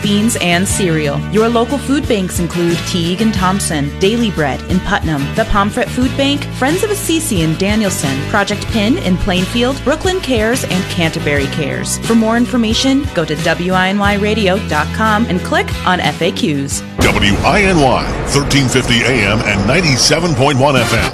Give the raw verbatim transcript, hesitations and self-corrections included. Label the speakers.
Speaker 1: beans, and cereal. Your local food banks include Teague and Thompson, Daily Bread in Putnam, the Pomfret Food Bank, Friends of Assisi in Danielson, Project Pin in Plainfield, Brooklyn Cares, and Canterbury Cares. For more information, go to W I N Y radio dot com and click on F A Qs.
Speaker 2: W I N Y, thirteen fifty A M and ninety-seven point one F M.